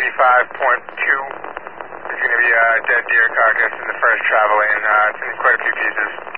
There's going to be a dead deer carcass in the first travel lane. It's in quite a few pieces.